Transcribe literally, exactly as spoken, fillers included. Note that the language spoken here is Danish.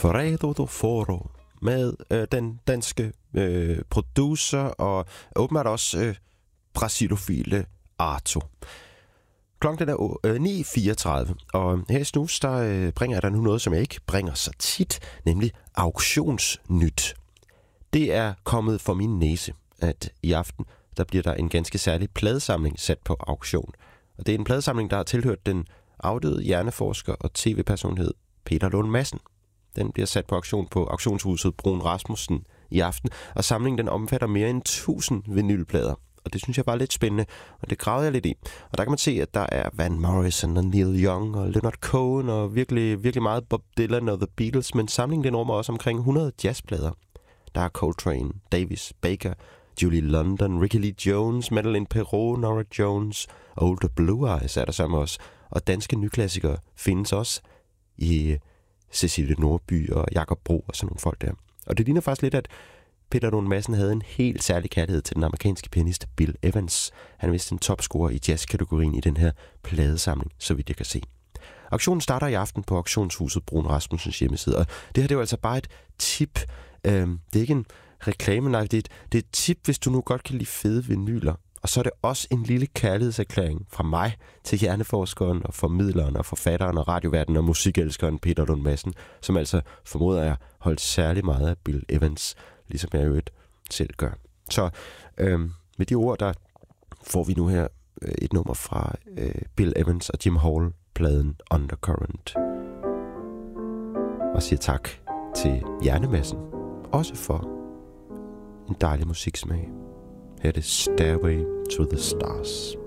Fredo do Foro med øh, den danske øh, producer og åbenbart også øh, brasilofile Arto. Klokken er øh, ni fireogtredive, og her i Snus, der øh, bringer jeg dig nu noget, som jeg ikke bringer så tit, nemlig auktionsnyt. Det er kommet for min næse, at i aften, der bliver der en ganske særlig pladesamling sat på auktion. Og det er en pladesamling, der har tilhørt den afdøde hjerneforsker og tv-personlighed Peter Lund Madsen. Den bliver sat på auktion på auktionshuset Bruun Rasmussen i aften, og samlingen den omfatter mere end tusind vinylplader. Og det synes jeg var lidt spændende, og det gravede jeg lidt i. Og der kan man se, at der er Van Morrison og Neil Young og Leonard Cohen og virkelig, virkelig meget Bob Dylan og The Beatles, men samlingen den rummer også omkring hundrede jazzplader. Der er Coltrane, Davis, Baker, Julie London, Ricky Lee Jones, Madeleine Perrault, Nora Jones, Old Blue Eyes er der sammen også. Og danske nyklassikere findes også i Cecilie Nordby og Jakob Bro og sådan nogle folk der. Og det ligner faktisk lidt, at Peter Lund Madsen havde en helt særlig kærlighed til den amerikanske pianist Bill Evans. Han er vist en topscorer i jazzkategorien i den her pladesamling, så vidt jeg kan se. Auktionen starter i aften på auktionshuset Bruun Rasmussens hjemmeside, og det her det er jo altså bare et tip. Øhm, det er ikke en reklame, nej, det er, et, det er et tip, hvis du nu godt kan lide fede vinyler. Og så er det også en lille kærlighedserklæring fra mig til hjerneforskeren og formidleren og forfatteren og radioværten og musikelskeren Peter Lund Madsen, som altså formoder jeg holdt særlig meget af Bill Evans, ligesom jeg jo selv gør. Så øhm, med de ord, der får vi nu her øh, et nummer fra øh, Bill Evans og Jim Hall-pladen Undercurrent. Og siger tak til Hjernemassen, også for en dejlig musiksmag. Her er det Stairway to the Stars.